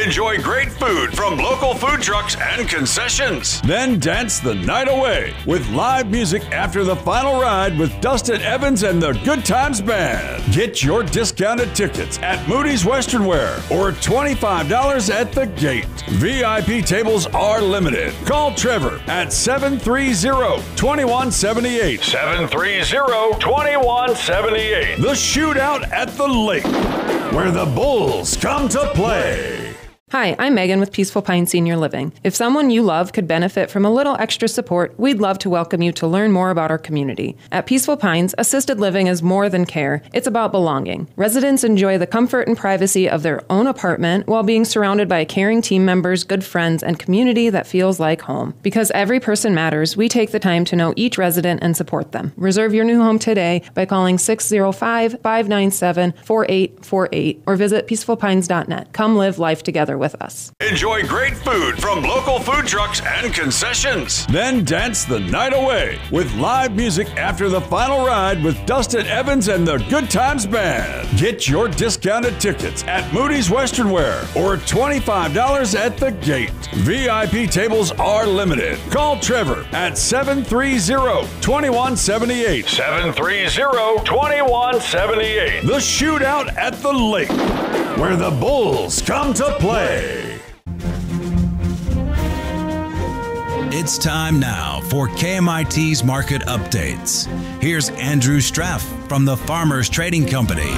Enjoy great food from local food trucks and concessions. Then dance the night away with live music after the final ride with Dustin Evans and the Good Times Band. Get your discounted tickets at Moody's Western Wear or $25 at the gate. VIP tables are limited. Call Trevor at 730-2178. 730-2178. The Shootout at the Lake, where the Bulls come to play. Hi, I'm Megan with Peaceful Pines Senior Living. If someone you love could benefit from a little extra support, we'd love to welcome you to learn more about our community. At Peaceful Pines, assisted living is more than care. It's about belonging. Residents enjoy the comfort and privacy of their own apartment while being surrounded by caring team members, good friends, and community that feels like home. Because every person matters, we take the time to know each resident and support them. Reserve your new home today by calling 605-597-4848 or visit peacefulpines.net. Come live life together with us. Enjoy great food from local food trucks and concessions. Then dance the night away with live music after the final ride with Dustin Evans and the Good Times Band. Get your discounted tickets at Moody's Western Wear or $25 at the gate. VIP tables are limited. Call Trevor at 730-2178. 730-2178. The Shootout at the Lake, where the Bulls come to play. It's time now for KMIT's market updates. Here's Andrew Straff from the Farmers Trading Company.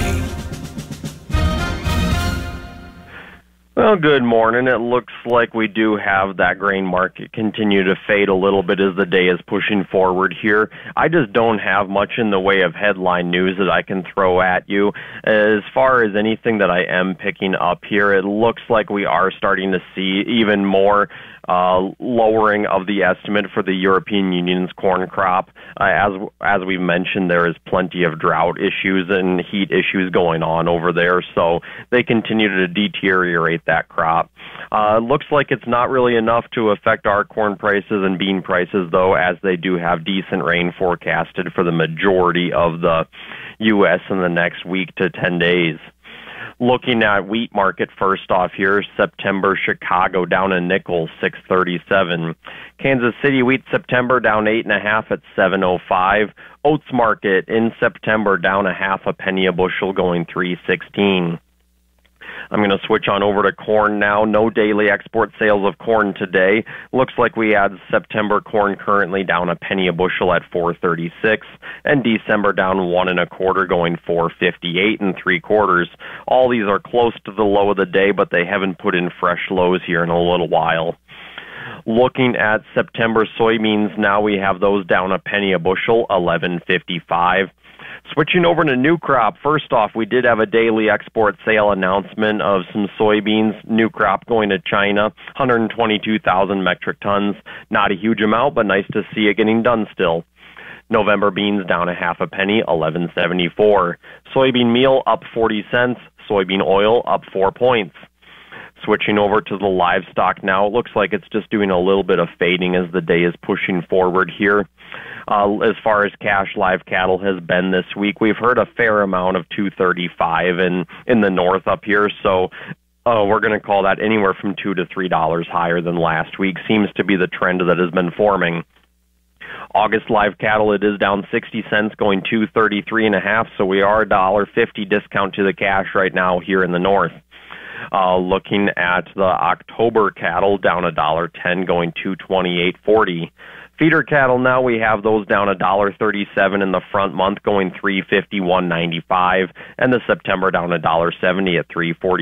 Well, good morning. It looks like we do have that grain market continue to fade a little bit as the day is pushing forward here. I just don't have much in the way of headline news that I can throw at you. As far as anything that I am picking up here, it looks like we are starting to see even more lowering of the estimate for the European Union's corn crop. As we've mentioned, there is plenty of drought issues and heat issues going on over there, so they continue to deteriorate that crop. Looks like it's not really enough to affect our corn prices and bean prices, though, as they do have decent rain forecasted for the majority of the U.S. in the next week to 10 days. Looking at wheat market first off here, September Chicago down a nickel, 6.37. Kansas City wheat September down 8.5 at 7.05. Oats market in September down a half a penny a bushel, going 3.16. I'm going to switch on over to corn now. No daily export sales of corn today. Looks like we had September corn currently down a penny a bushel at 4.36, and December down 1 1/4, going 4.58 3/4. All these are close to the low of the day, but they haven't put in fresh lows here in a little while. Looking at September soybeans now, we have those down a penny a bushel, 11.55. Switching over to new crop, first off, we did have a daily export sale announcement of some soybeans, new crop going to China, 122,000 metric tons. Not a huge amount, but nice to see it getting done still. November beans down a half a penny, 11.74. Soybean meal up 40 cents. Soybean oil up 4 points. Switching over to the livestock now, it looks like it's just doing a little bit of fading as the day is pushing forward here. As far as cash live cattle has been this week, we've heard a fair amount of 235 in the north up here, so we're going to call that anywhere from $2 to $3 higher than last week. Seems to be the trend that has been forming. August live cattle, it is down 60 cents, going 233.5, so we are $1.50 discount to the cash right now here in the north. Looking at the October cattle, down $1.10, going 228.40. Feeder cattle now, we have those down $1.37 in the front month, going 351.95, and the September down $1.70 at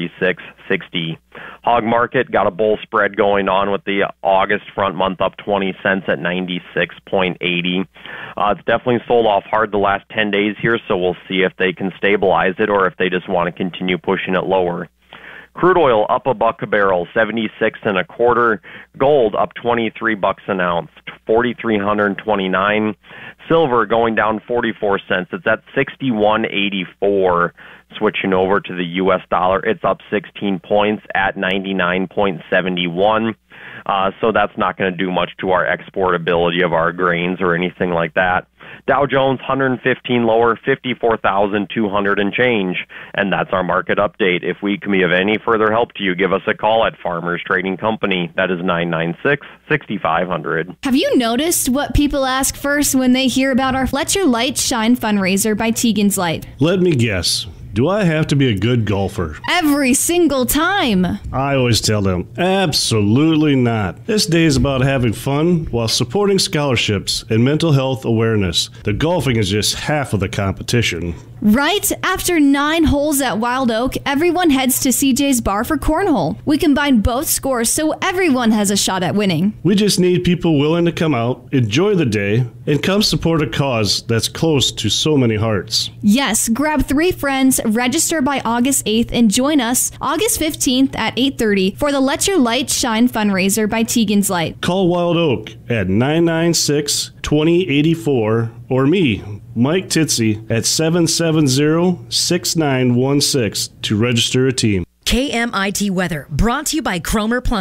346.60. Hog market got a bull spread going on with the August front month up 20 cents at 96.80. It's definitely sold off hard the last 10 days here, so we'll see if they can stabilize it or if they just want to continue pushing it lower. Crude oil up $1 a barrel, 76.25. Gold up $23 an ounce, 4,329. Silver going down 44 cents. It's at 61.84. Switching over to the U.S. dollar, it's up 16 points at 99.71. So that's not going to do much to our exportability of our grains or anything like that. Dow Jones 115 lower, 54,200 and change. And that's our market update. If we can be of any further help to you, give us a call at Farmers Trading Company. That is 996-6500. Have you noticed what people ask first when they hear about our Let Your Light Shine fundraiser by Tegan's Light? Let me guess. Do I have to be a good golfer? Every single time. I always tell them, absolutely not. This day is about having fun while supporting scholarships and mental health awareness. The golfing is just half of the competition. Right after 9 holes at Wild Oak, everyone heads to CJ's Bar for cornhole. We combine both scores so everyone has a shot at winning. We just need people willing to come out, enjoy the day, and come support a cause that's close to so many hearts. Yes, grab 3 friends, register by August 8th, and join us August 15th at 8:30 for the Let Your Light Shine fundraiser by Tegan's Light. Call Wild Oak at 996-2084 or me, Mike Titsey, at 770-6916 to register a team. KMIT Weather, brought to you by Cromer Plumbing.